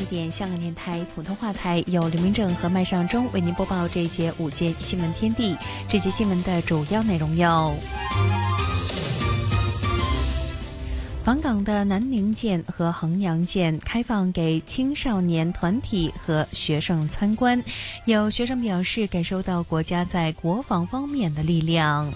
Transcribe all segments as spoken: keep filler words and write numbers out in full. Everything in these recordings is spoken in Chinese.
点，香港电台普通话台由刘明正和麦尚中为您播报这一节午间新闻天地。这节新闻的主要内容有：访港的南宁舰和衡阳舰开放给青少年团体和学生参观，有学生表示感受到国家在国防方面的力量。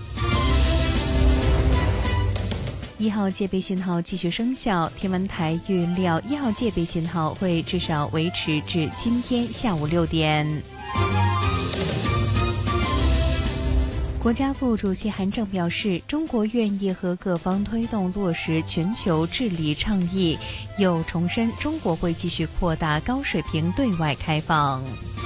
一号戒备信号继续生效，天文台预料一号戒备信号会至少维持至今天下午六点。国家副主席韩正表示，中国愿意和各方推动落实全球治理倡议，又重申中国会继续扩大高水平对外开放。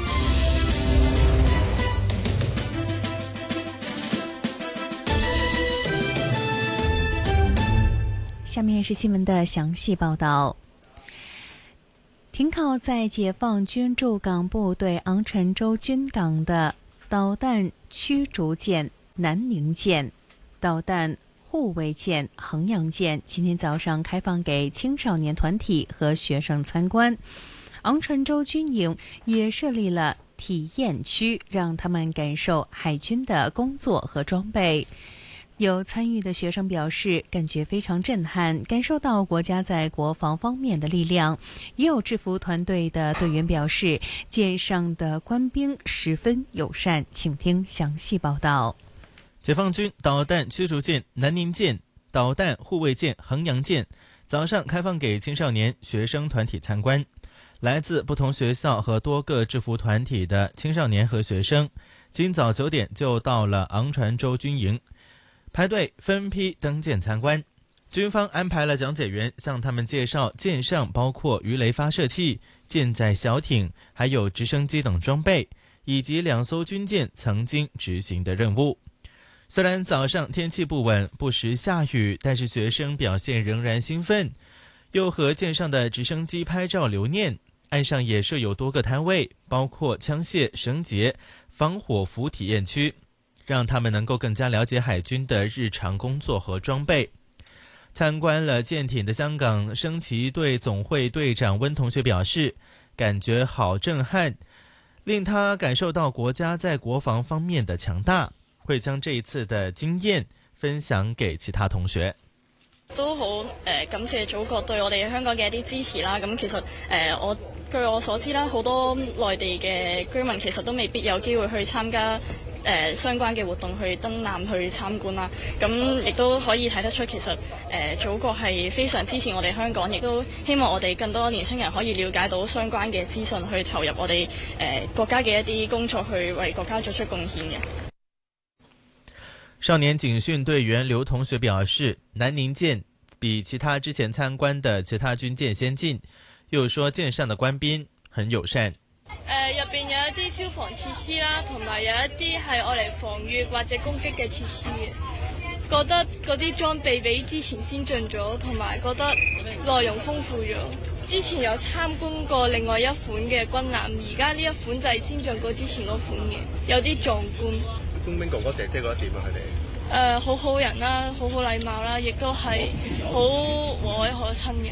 下面是新闻的详细报道。停靠在解放军驻港部队昂船洲军港的导弹驱逐舰南宁舰、导弹护卫舰衡阳舰今天早上开放给青少年团体和学生参观。昂船洲军营也设立了体验区，让他们感受海军的工作和装备。有参与的学生表示，感觉非常震撼，感受到国家在国防方面的力量。也有制服团队的队员表示，舰上的官兵十分友善。请听详细报道。 解放军导弹驱逐舰南宁舰、导弹护卫舰衡阳舰早上开放给青少年学生团体参观。来自不同学校和多个制服团体的青少年和学生，今早九点就到了昂船洲军营，排队分批登舰参观。军方安排了讲解员向他们介绍舰上包括鱼雷发射器、舰载小艇还有直升机等装备，以及两艘军舰曾经执行的任务。虽然早上天气不稳，不时下雨，但是学生表现仍然兴奋，又和舰上的直升机拍照留念。岸上也设有多个摊位，包括枪械、绳结、防火服体验区，让他们能够更加了解海军的日常工作和装备。参观了舰艇的香港升旗队总会队长温同学表示，感觉好震撼，令他感受到国家在國防方面的強大，會將這一次的經驗分享給其他同學。 都好誒、呃、感謝祖國對我哋香港嘅一啲支持啦。咁其實誒、呃、我據我所知啦，好多內地嘅居民其實都未必有機會去參加誒、呃、相關嘅活動，去登艦去參觀啦。咁亦都可以睇得出，其實誒、呃、祖國係非常支持我哋香港，亦都希望我哋更多年輕人可以了解到相關嘅資訊，去投入我哋誒、呃、國家嘅一啲工作，去為國家作出貢獻嘅。 少年警訓隊員劉同學表示，南寧艦比其他之前參觀的其他軍艦先進，又說艦上的官兵很友善。 誒、呃、入邊有一啲消防設施啦，同埋有一啲係愛嚟防禦或者攻擊嘅設施嘅。覺得嗰啲裝備比之前先進咗，同埋覺得內容豐富咗。之前有參觀過另外一款嘅軍艦，而家呢一款就係先進過之前嗰款嘅，有啲壯觀。 官兵哥哥姐姐覺得點啊？佢哋誒好好人啦，好好禮貌啦，亦都係好和藹可親嘅。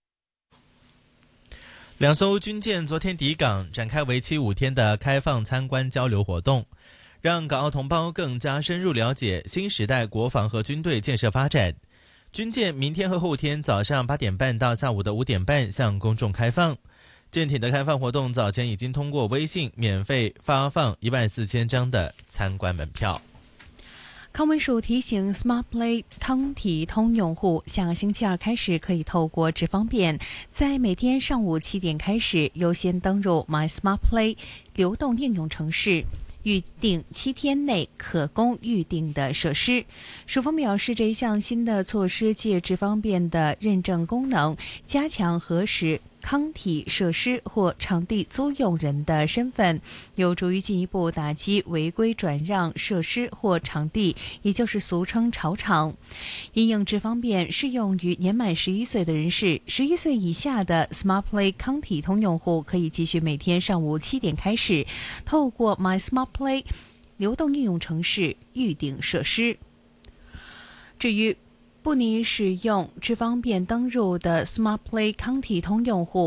兩艘軍艦昨天抵港，展開為期五天的開放參觀交流活動，讓港澳同胞更加深入了解新時代國防和軍隊建設發展。軍艦明天和後天早上八點半到下午的五點半向公眾開放。艦艇的開放活動早前已經通過微信免費發放一萬四千張的參觀門票。 康文署提醒 SmartPlay 康體通用戶，下個星期二開始可以透過智方便，在每天上午七點開始優先登入 My SmartPlay 流動應用程式，預定七天內可供預定的設施。署方表示，這一項新的措施借智方便的認證功能，加強核實康體設施或場地租用人的身份，有助於進一步打擊違規轉讓設施或場地，也就是俗稱炒場。因應智方便適用於年滿十一歲的人士，十一歲以下的 SmartPlay 康體通用戶可以繼續每天上午七點開始，透過 My SmartPlay 流動應用程式預訂設施。至於不擬使用智方便登入的 SmartPlay 康體通用戶，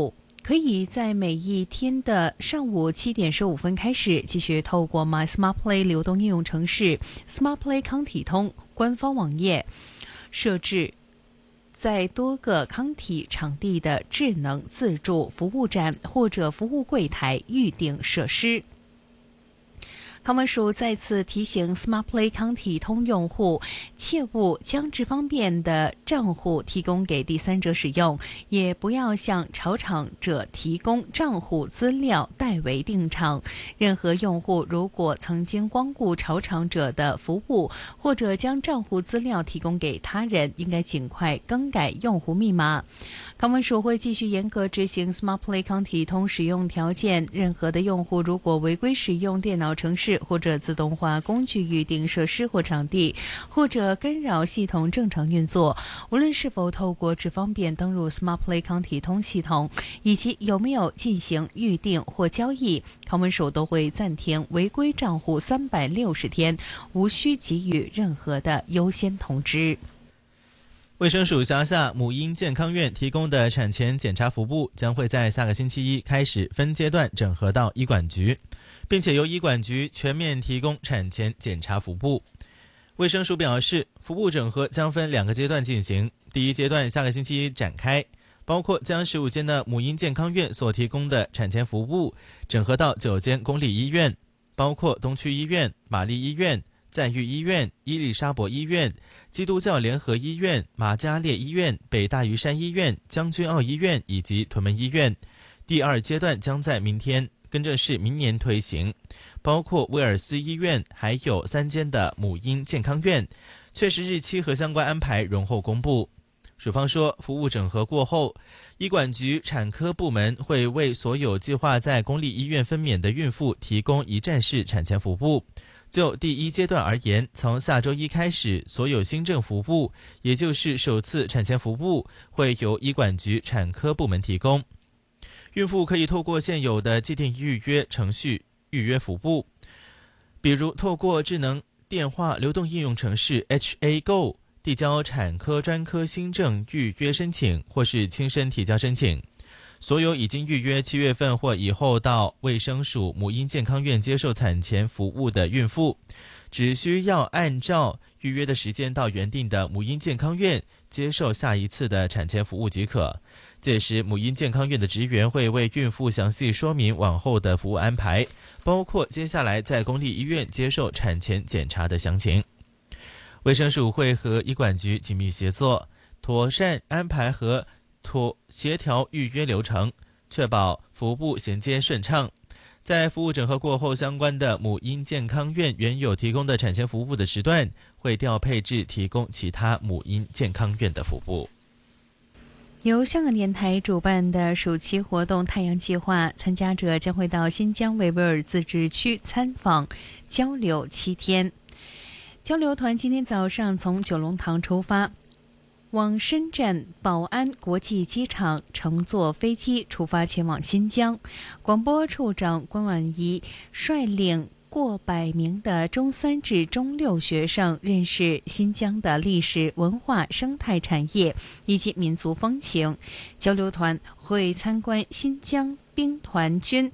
可以在每一天的上午七点十五分开始，继续透过 My Smart Play 流动应用程式 Smart Play 康体通官方网页设置在多个康体场地的智能自助服务站或者服务柜台预订设施。康文署再次提醒 Smart Play 康体通用户，切勿将智方便的账户提供给第三者使用，也不要向炒场者提供账户资料代为订场。任何用户如果曾经光顾炒场者的服务，或者将账户资料提供给他人，应该尽快更改用户密码。康文署会继续严格执行 Smart Play 康体通使用条件，任何的用户如果违规使用电脑程式或者自动化工具预订设施或场地，或者干扰系统正常运作，无论是否透过智方便登入 Smart Play 康体通系统，以及有没有进行预订或交易，康文署都会暂停违规账户三百六十天，无需给予任何的优先通知。 卫生署辖下母婴健康院提供的产前检查服务将会在下个星期一开始分阶段整合到医管局，并且由医管局全面提供产前检查服务。卫生署表示，服务整合将分两个阶段进行，第一阶段下个星期一展开，包括将十五间的母婴健康院所提供的产前服务整合到九间公立医院，包括东区医院、玛丽医院、赞誉医院、伊丽莎白医院、基督教联合医院、马嘉烈医院、北大屿山医院、将军澳医院以及屯门医院。第二阶段将在明天，跟着是明年推行，包括威尔斯医院，还有三间的母婴健康院，确实日期和相关安排容后公布。署方说，服务整合过后，医管局产科部门会为所有计划在公立医院分娩的孕妇提供一站式产前服务。就第一阶段而言，从下周一开始，所有新政服务，也就是首次产前服务，会由医管局产科部门提供。孕妇可以透过现有的既定预约程序预约服务，比如透过智能电话流动应用程式 H A Go 递交产科专科新政预约申请，或是亲身提交申请。所有已经预约七月份或以后到卫生署母婴健康院接受产前服务的孕妇，只需要按照预约的时间到原定的母婴健康院接受下一次的产前服务即可。届时母婴健康院的职员会为孕妇详细说明往后的服务安排，包括接下来在公立医院接受产前检查的详情。卫生署会和医管局紧密协作，妥善安排和妥协调预约流程，确保服务衔接顺畅。在服务整合过后，相关的母婴健康院原有提供的产前服务的时段会调配至提供其他母婴健康院的服务。 由香港电台主办的暑期活动太阳计划，参加者将会到新疆维吾尔自治区参访交流七天。交流团今天早上从九龙塘出发，往深圳宝安国际机场乘坐飞机出发前往新疆。广播处长关婉仪率领过百名的中三至中六学生认识新疆的历史文化、生态产业以及民族风情。交流团会参观新疆兵团军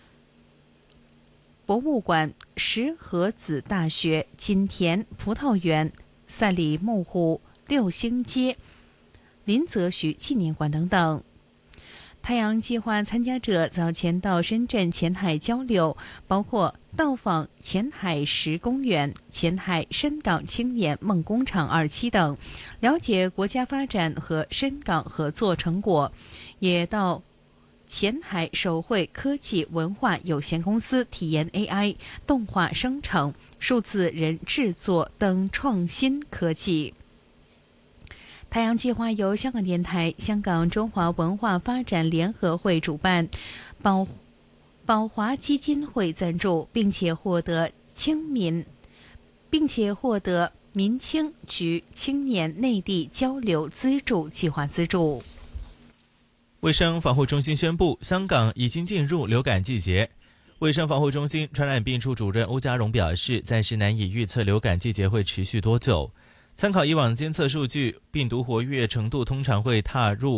博物馆、石河子大学、锦田葡萄园、赛里木湖、六星街、林则徐纪念馆等等。太阳计划参加者早前到深圳前海交流，包括到访前海石公园、前海深港青年梦工厂二期等，了解国家发展和深港合作成果，也到前海手绘科技文化有限公司体验 A I 动画生成、数字人制作等创新科技。太阳计划由香港电台、香港中华文化发展联合会主办，宝宝华基金会赞助，并且获得青民，并且获得民青局青年内地交流资助计划资助。 卫生防护中心宣布，香港已经进入流感季节。卫生防护中心传染病处主任欧家荣表示，暂时难以预测流感季节会持续多久。参考以往监测数据，病毒活跃程度通常会踏入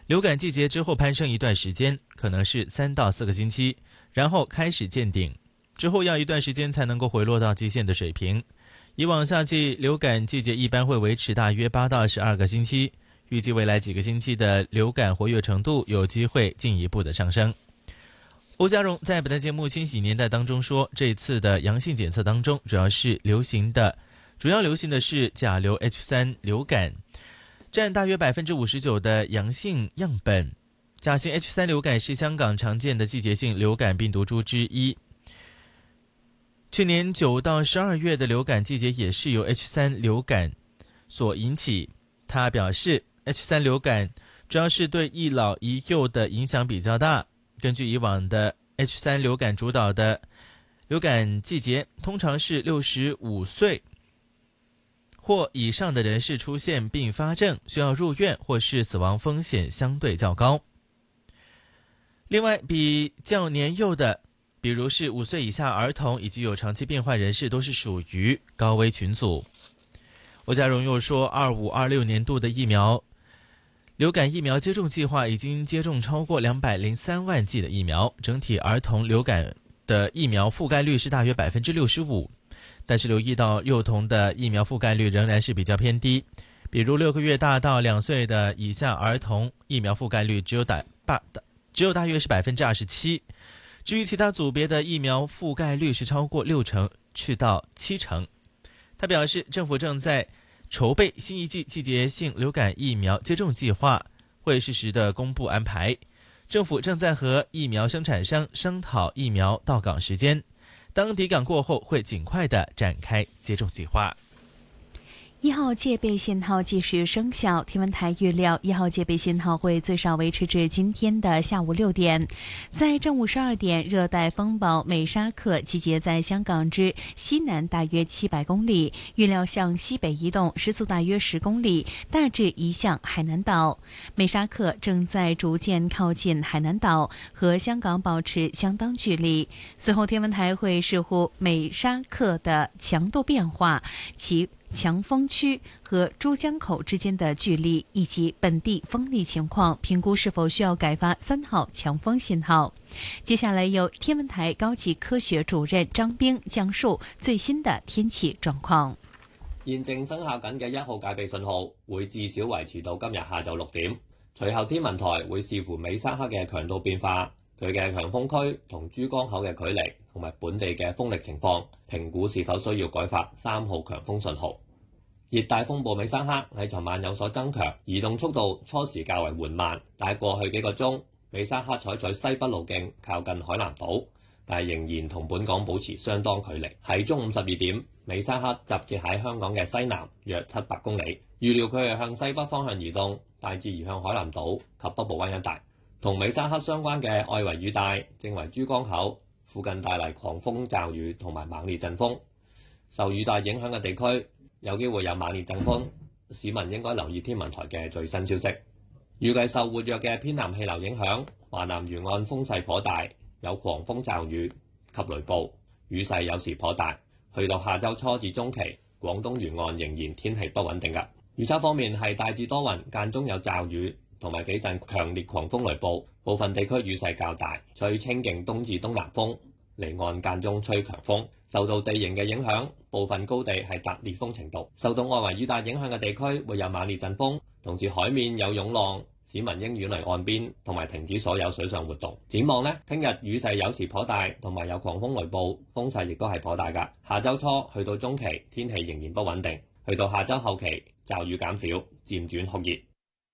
流感季节之后攀升一段时间，可能是三到四个星期，然后开始见顶，之后要一段时间才能够回落到极限的水平。以往夏季流感季节一般会维持大约八到十二个星期，预计未来几个星期的流感活跃程度有机会进一步的上升。欧家荣在本台节目《新喜年代》当中说，这次的阳性检测当中，主要是流行的，主要流行的是甲流 H 三 流感，占大约百分之五十九的阳性样本。甲型 H 三 流感是香港常见的季节性流感病毒株之一。去年九到十二月的流感季节也是由 H 三 流感所引起。他表示 ，H 三 流感主要是对一老一幼的影响比较大。根据以往的 H 三 流感主导的流感季节，通常是六十五岁或以上的人士出现并发症，需要入院或是死亡风险相对较高。另外，比较年幼的，比如是五岁以下儿童以及有长期病患人士，都是属于高危群组。欧家荣又说，二五二六年度的疫苗流感疫苗接种计划已经接种超过两百零三万剂的疫苗，整体儿童流感的疫苗覆盖率是大约百分之六十五，但是留意到幼童的疫苗覆盖率仍然是比较偏低，比如六个月大到两岁的以下儿童疫苗覆盖率只有大只有大约是百分之二十七，至于其他组别的疫苗覆盖率是超过六成，去到七成。他表示，政府正在筹备新一季季节性流感疫苗接种计划，会适时的公布安排。政府正在和疫苗生产商商讨疫苗到港时间，当抵港过后会尽快的展开接种计划。 一号戒备信号继续生效，天文台预料一号戒备信号会最少维持至今天的下午六点。在正午十二点，热带风暴美沙克集结在香港之西南大约七百公里，预料向西北移动，时速大约十公里，大致移向海南岛。美沙克正在逐渐靠近海南岛，和香港保持相当距离。此后，天文台会视乎美沙克的强度变化，其强风区和珠江口之间的距离以及本地风力情况，评估是否需要改发三号强风信号。接下来由天文台高级科學主任張兵講述最新的天氣狀況。 現正生效緊嘅一號戒備信號會至少維持到今日下晝六點，隨後天文台會視乎美沙克嘅強度變化、佢嘅強風區同珠江口嘅距離同埋本地嘅風力情況，評估是否需要改發三號強風信號。熱帶風暴美沙克喺尋晚有所增強，移動速度初時較為緩慢，但係過去幾個鐘，美沙克採取西北路徑靠近海南島，但係仍然同本港保持相當距離。喺中午十二點，美沙克集結喺香港嘅西南約七百公里，預料佢係向西北方向移動，大致移向海南島及北部灣一帶。同美沙克相關嘅外圍雨帶正為珠江口附近帶嚟狂風驟雨同埋猛烈陣風，受雨帶影響嘅地區有機會有猛烈陣風，市民應該留意天文台嘅最新消息。預計受活躍嘅偏南氣流影響，華南沿岸風勢頗大，有狂風驟雨及雷暴，雨勢有時頗大。去到下週初至中期，廣東沿岸仍然天氣不穩定㗎。預測方面係大致多雲，間中有驟雨同埋幾陣強烈狂風雷暴，部分地區雨勢較大，吹清勁東至東南風，離岸間中吹強風。受到地形嘅影響，部分高地係達烈風程度。受到外圍雨帶影響嘅地區會有猛烈陣風，同時海面有湧浪，市民應遠離岸邊同埋停止所有水上活動。展望呢，聽日雨勢有時頗大，同埋有狂風雷暴，風勢亦都係頗大㗎。下週初去到中期，天氣仍然不穩定，去到下週後期驟雨減少，漸轉酷熱。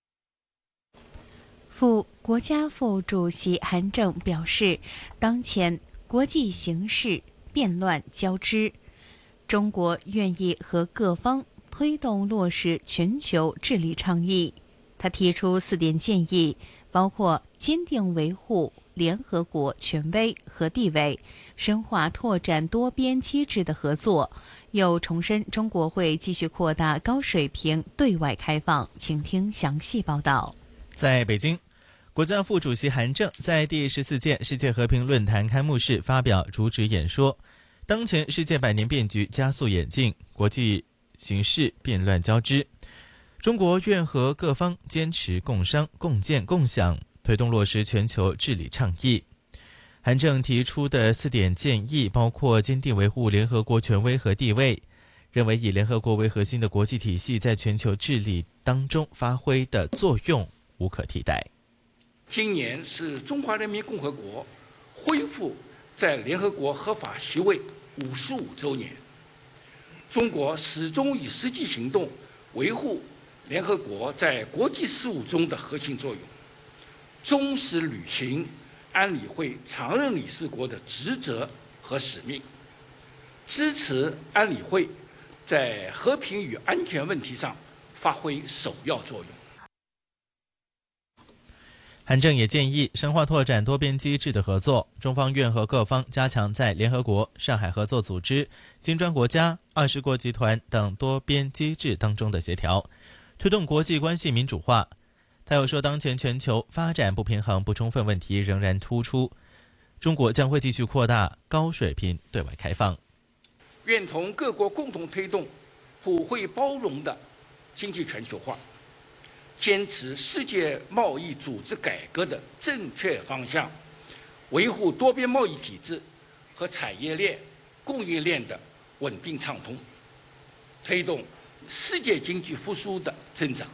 副國家副主席韓正表示，當前國際形勢變亂交織，中國願意和各方推動落實全球治理倡議。他提出四點建議，包括堅定維護聯合國權威和地位，深化拓展多邊機制的合作，又重申中國會繼續擴大高水平對外開放。請聽詳細報道。 在北京，國家副主席韓正在第十四屆世界和平論壇開幕式發表主旨演說。當前世界百年變局加速演進，國際形勢變亂交織， 中国愿和各方坚持共商、共建、共享，推动落实全球治理倡议。韩正提出的四点建议包括坚定维护联合国权威和地位，认为以联合国为核心的国际体系在全球治理当中发挥的作用无可替代。 今年是中华人民共和国恢复在联合国合法席位五十五周年，中国始终以实际行动维护联合国在国际事务中的核心作用，忠实履行安理会常任理事国的职责和使命，支持安理会在和平与安全问题上发挥首要作用。 韩正也建议深化拓展多边机制的合作，中方愿和各方加强在联合国、上海合作组织、金砖国家、二十国集团等多边机制当中的协调，推动国际关系民主化。他又说，当前全球发展不平衡不充分问题仍然突出，中国将会继续扩大高水平对外开放， 愿同各国共同推动普惠包容的经济全球化，坚持世界贸易组织改革的正确方向，维护多边贸易体制和产业链、供应链的稳定畅通，推动世界经济复苏的增长。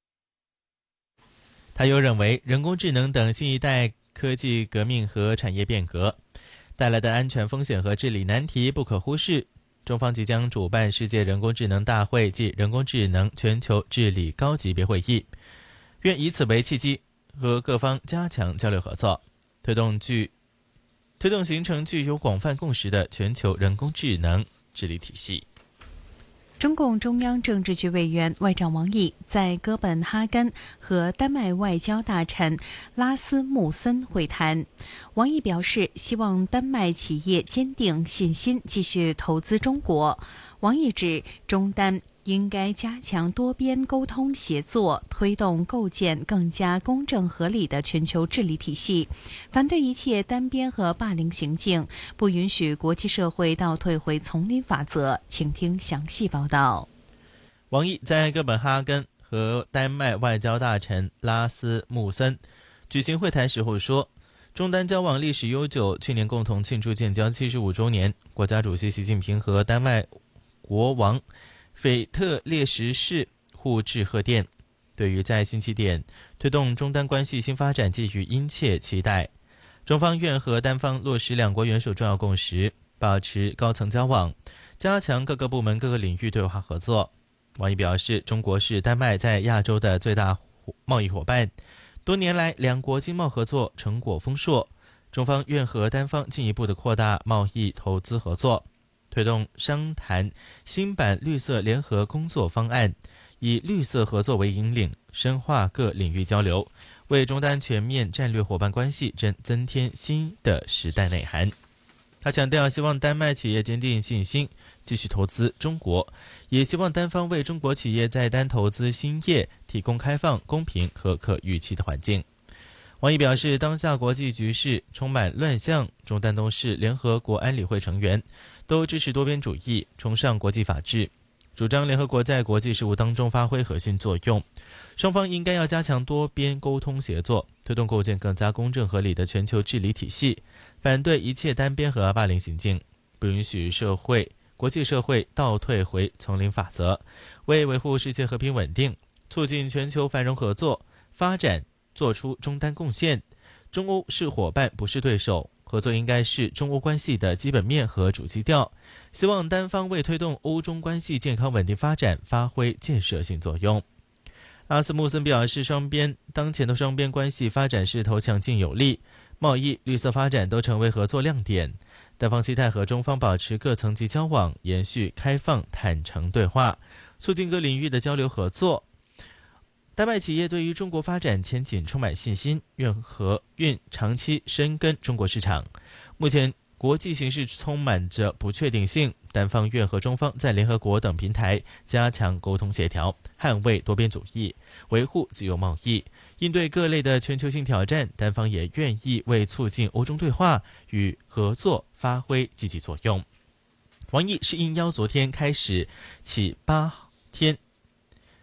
他又认为，人工智能等新一代科技革命和产业变革带来的安全风险和治理难题不可忽视。中方即将主办世界人工智能大会暨人工智能全球治理高级别会议，愿以此为契机，和各方加强交流合作，推动具推动形成具有广泛共识的全球人工智能治理体系。 中共中央政治局委员外长王毅在哥本哈根和丹麦外交大臣拉斯穆森会谈。王毅表示，希望丹麦企业坚定信心，继续投资中国。王毅指，中丹应该加强多边沟通协作，推动构建更加公正合理的全球治理体系，反对一切单边和霸凌行径，不允许国际社会倒退回丛林法则。请听详细报道。 王毅在哥本哈根和丹麦外交大臣拉斯穆森举行会谈时候说，中丹交往历史悠久，去年共同庆祝建交七十五周年，国家主席习近平和丹麦国王斐特烈十世互致贺电，对于在新起点推动中丹关系新发展寄予殷切期待。中方愿和丹方落实两国元首重要共识，保持高层交往，加强各个部门各个领域对话合作。王毅表示，中国是丹麦在亚洲的最大贸易伙伴，多年来两国经贸合作成果丰硕，中方愿和丹方进一步的扩大贸易投资合作，推动商谈新版绿色联合工作方案，以绿色合作为引领，深化各领域交流，为中丹全面战略伙伴关系增增添新的时代内涵。他强调，希望丹麦企业坚定信心，继续投资中国，也希望丹方为中国企业在丹投资兴业提供开放、公平和可预期的环境。王毅表示，当下国际局势充满乱象，中丹都是联合国安理会成员，都支持多边主义，崇尚国际法治，主张联合国在国际事务当中发挥核心作用。双方应该要加强多边沟通协作，推动构建更加公正合理的全球治理体系，反对一切单边和霸凌行径，不允许社会国际社会倒退回丛林法则，为维护世界和平稳定、促进全球繁荣合作发展做出中丹贡献。中欧是伙伴，不是对手，合作应该是中欧关系的基本面和主基调，希望单方为推动欧中关系健康稳定发展发挥建设性作用。拉斯穆森表示，双边当前的双边关系发展势头强劲有力，贸易、绿色发展都成为合作亮点。单方期待和中方保持各层级交往，延续开放坦诚对话，促进各领域的交流合作。丹麦企业对于中国发展前景充满信心，愿和愿长期深耕中国市场。目前国际形势充满着不确定性，单方愿和中方在联合国等平台加强沟通协调，捍卫多边主义，维护自由贸易，应对各类的全球性挑战。单方也愿意为促进欧中对话与合作发挥积极作用。王毅是应邀昨天开始起八天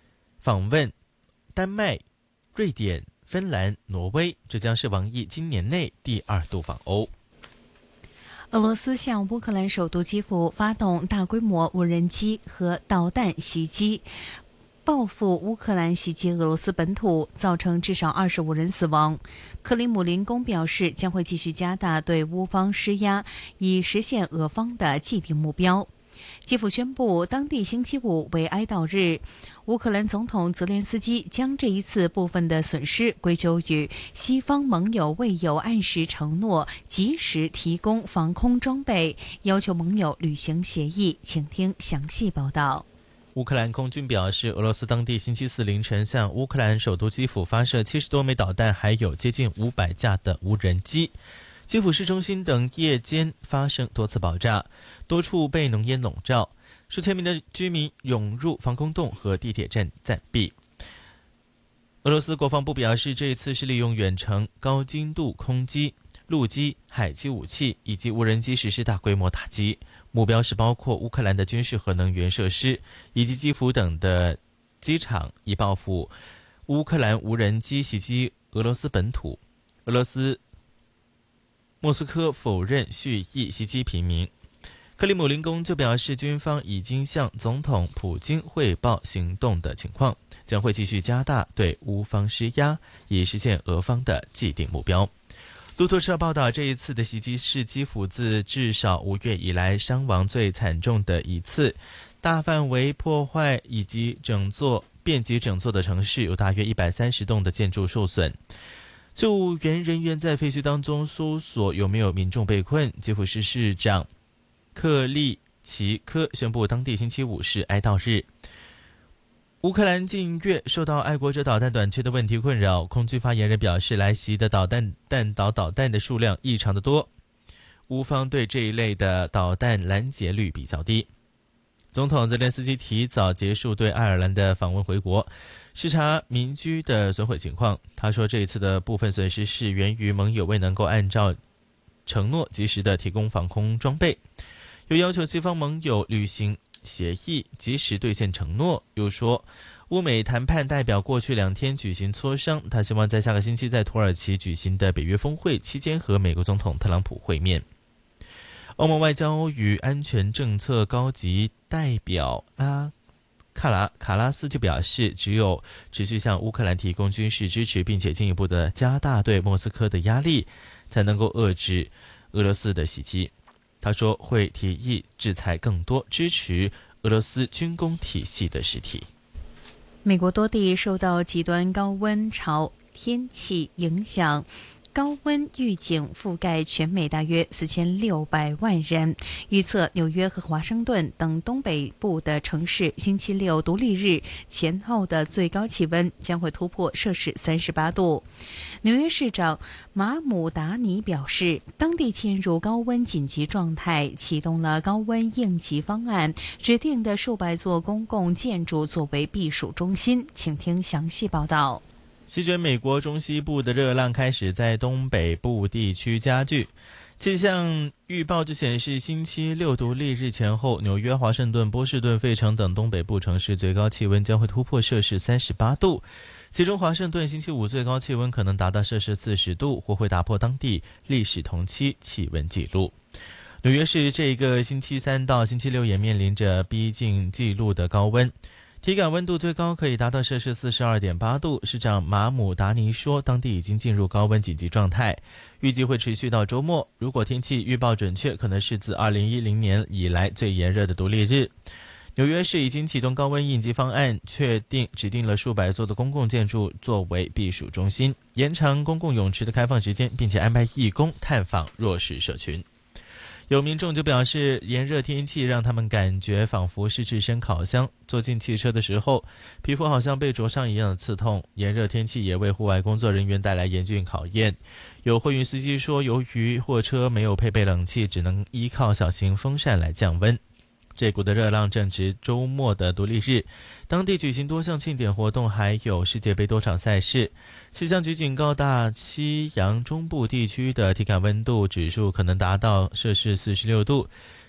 访问丹麦、瑞典、芬兰、挪威，这将是王毅今年内第二度访欧。 俄罗斯向乌克兰首都基辅发动大规模无人机和导弹袭击，报复乌克兰袭击俄罗斯本土，造成至少二十五人死亡。克里姆林宫表示，将会继续加大对乌方施压，以实现俄方的既定目标。基辅宣布，当地星期五为哀悼日。乌克兰总统泽连斯基将这一次部分的损失归咎于西方盟友未有按时承诺及时提供防空装备，要求盟友履行协议。请听详细报道。 乌克兰空军表示，俄罗斯当地星期四凌晨向乌克兰首都基辅发射七十多枚导弹，还有接近五百架的无人机。基辅市中心等夜间发生多次爆炸，多处被浓烟笼罩，数千名的居民涌入防空洞和地铁站暂避。俄罗斯国防部表示，这一次是利用远程、高精度空机、陆基、海基武器以及无人机实施大规模打击，目标是包括乌克兰的军事和能源设施以及基辅等的机场，以报复乌克兰无人机袭击俄罗斯本土。俄罗斯莫斯科否认蓄意袭击平民。克里姆林宫就表示，军方已经向总统普京汇报行动的情况，将会继续加大对乌方施压，以实现俄方的既定目标。路透社报道，这一次的袭击是基辅自至少五月以来伤亡最惨重的一次，大范围破坏以及整座遍及整座的城市，有大约一百三十栋的建筑受损。救援人员在废墟当中搜索有没有民众被困。基辅市市长克利奇科宣布，当地星期五是哀悼日。乌克兰近月受到爱国者导弹短缺的问题困扰，空军发言人表示，来袭的导弹弹道导弹的数量异常的多，乌方对这一类的导弹拦截率比较低。总统泽连斯基提早结束对爱尔兰的访问回国，视察民居的损毁情况。他说，这一次的部分损失是源于盟友未能够按照承诺及时的提供防空装备，又要求西方盟友履行协议，及时兑现承诺。又说，乌美谈判代表过去两天举行磋商，他希望在下个星期在土耳其举行的北约峰会期间和美国总统特朗普会面。欧盟外交与安全政策高级代表拉卡拉卡拉斯就表示，只有持续向乌克兰提供军事支持，并且进一步的加大对莫斯科的压力，才能够遏制俄罗斯的袭击。他说会提议制裁更多支持俄罗斯军工体系的实体。 美国多地受到极端高温潮天气影响，高温预警覆盖全美大约四千六百万人。预测纽约和华盛顿等东北部的城市星期六独立日前后的最高气温将会突破摄氏三十八度。纽约市长马姆达尼表示，当地进入高温紧急状态，启动了高温应急方案，指定的数百座公共建筑作为避暑中心。请听详细报道。 席卷美国中西部的热浪开始在东北部地区加剧。气象预报就显示，星期六独立日前后，纽约、华盛顿、波士顿、费城等东北部城市最高气温将会突破摄氏三十八度，其中华盛顿星期五最高气温可能达到摄氏四十度，或会打破当地历史同期气温纪录。纽约市这个星期三到星期六也面临着逼近纪录的高温，体感温度最高可以达到摄氏 四十二点八度。市长马姆达尼说，当地已经进入高温紧急状态，预计会持续到周末。如果天气预报准确，可能是自二零一零年以来最炎热的独立日。纽约市已经启动高温应急方案，确定指定了数百座的公共建筑作为避暑中心，延长公共泳池的开放时间，并且安排义工探访弱势社群。有民众就表示，炎热天气让他们感觉仿佛是置身烤箱，坐进汽车的时候，皮肤好像被灼伤一样的刺痛。炎热天气也为户外工作人员带来严峻考验。有货运司机说，由于货车没有配备冷气，只能依靠小型风扇来降温。这股的热浪正值周末的独立日，当地举行多项庆典活动，还有世界杯多场赛事。气象局警告，大西洋中部地区的体感温度指数可能达到摄氏四十六度，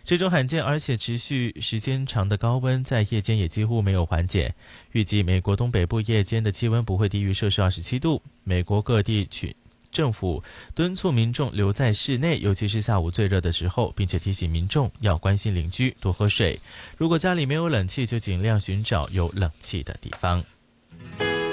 这种罕见而且持续时间长的高温在夜间也几乎没有缓解。预计美国东北部夜间的气温不会低于摄氏二十七度。美国各地区政府敦促民众留在室内，尤其是下午最热的时候，并且提醒民众要关心邻居，多喝水。如果家里没有冷气，就尽量寻找有冷气的地方。